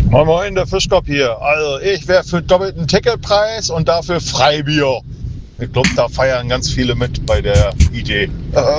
Moin Moin, der Fischkopf hier. Also ich wäre für doppelten Ticketpreis und dafür Freibier. Ich glaube, da feiern ganz viele mit bei der Idee.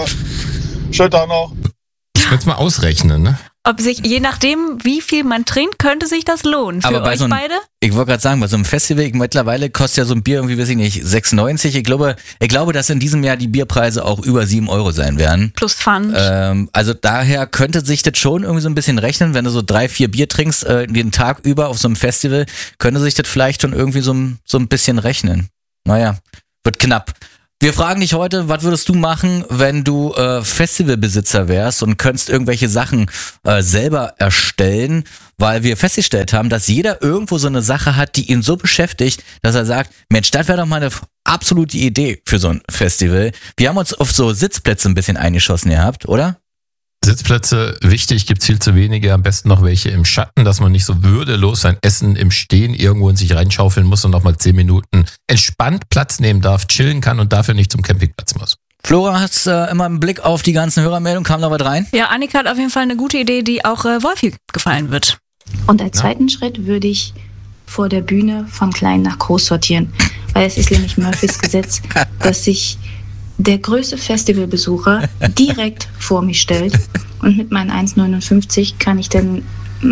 Schönen Tag noch. Ich würde es mal ausrechnen, ne? Ob sich, je nachdem, wie viel man trinkt, könnte sich das lohnen. Für Aber bei euch so einem, beide? Ich wollte gerade sagen, bei so einem Festival, mittlerweile kostet ja so ein Bier irgendwie, weiß ich nicht, 6,90. Ich glaube, dass in diesem Jahr die Bierpreise auch über 7 Euro sein werden. Plus Pfand. Also daher könnte sich das schon irgendwie so ein bisschen rechnen, wenn du so 3-4 Bier trinkst den Tag über auf so einem Festival, könnte sich das vielleicht schon irgendwie so ein bisschen rechnen. Naja, wird knapp. Wir fragen dich heute, was würdest du machen, wenn du Festivalbesitzer wärst und könntest irgendwelche Sachen selber erstellen, weil wir festgestellt haben, dass jeder irgendwo so eine Sache hat, die ihn so beschäftigt, dass er sagt, Mensch, das wäre doch mal eine absolute Idee für so ein Festival. Wir haben uns auf so Sitzplätze ein bisschen eingeschossen gehabt, oder? Sitzplätze wichtig, gibt's viel zu wenige, am besten noch welche im Schatten, dass man nicht so würdelos sein Essen im Stehen irgendwo in sich reinschaufeln muss und nochmal 10 Minuten entspannt Platz nehmen darf, chillen kann und dafür nicht zum Campingplatz muss. Flora, hast immer einen Blick auf die ganzen Hörermeldungen, kam da was rein? Ja, Annika hat auf jeden Fall eine gute Idee, die auch Wolfi gefallen wird. Und als zweiten Schritt würde ich vor der Bühne von klein nach groß sortieren, weil es ist nämlich Murphys Gesetz, dass sich der größte Festivalbesucher direkt vor mich stellt und mit meinen 1,59 kann ich dann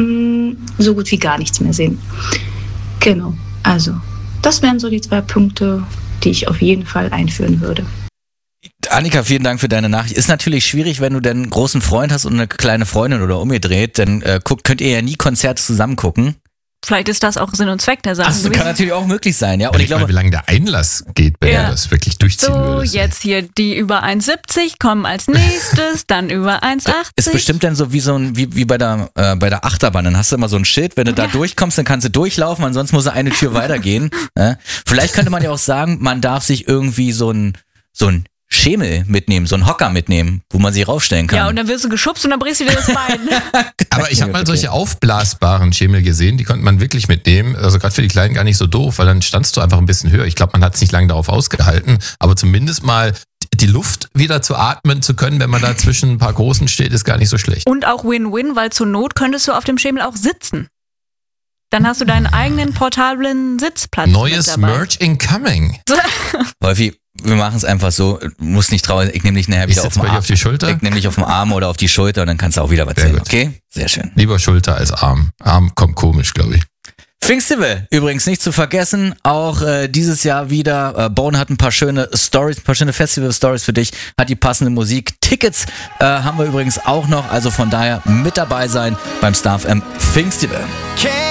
so gut wie gar nichts mehr sehen. Genau, also das wären so die 2 Punkte, die ich auf jeden Fall einführen würde. Annika, vielen Dank für deine Nachricht. Ist natürlich schwierig, wenn du denn einen großen Freund hast und eine kleine Freundin oder umgedreht, dann könnt ihr ja nie Konzerte zusammen gucken. Vielleicht ist das auch Sinn und Zweck der Sache. Das kann natürlich auch möglich sein, ja. Und Und ich glaube, wie lange der Einlass geht, wenn er das wirklich durchziehen würde. So, jetzt hier die über 1,70 kommen als nächstes, dann über 1,80. ist bestimmt dann so wie bei der Achterbahn. Dann hast du immer so ein Schild, wenn du da durchkommst, dann kannst du durchlaufen, ansonsten muss eine Tür weitergehen. Vielleicht könnte man ja auch sagen, man darf sich irgendwie so ein Schemel mitnehmen, so einen Hocker mitnehmen, wo man sich raufstellen kann. Ja, und dann wirst du geschubst und dann brichst du dir das Bein. Aber ich habe mal solche aufblasbaren Schemel gesehen, die konnte man wirklich mitnehmen. Also gerade für die Kleinen gar nicht so doof, weil dann standst du einfach ein bisschen höher. Ich glaube, man hat es nicht lange darauf ausgehalten, aber zumindest mal die Luft wieder zu atmen zu können, wenn man da zwischen ein paar Großen steht, ist gar nicht so schlecht. Und auch Win-Win, weil zur Not könntest du auf dem Schemel auch sitzen. Dann hast du deinen eigenen portablen Sitzplatz. Neues Merch incoming. Wolfi, wir machen es einfach so, muss nicht trauern, ich nehme dich nachher wieder auf den Arm. auf die Schulter? Ich nehme dich auf den Arm oder auf die Schulter und dann kannst du auch wieder was sehen. Okay? Sehr schön. Lieber Schulter als Arm. Arm kommt komisch, glaube ich. Pfingstfestival, übrigens nicht zu vergessen, auch dieses Jahr wieder. Bone hat ein paar schöne Stories, ein paar schöne Festival-Stories für dich, hat die passende Musik. Tickets haben wir übrigens auch noch, also von daher mit dabei sein beim Star FM Pfingstfestival.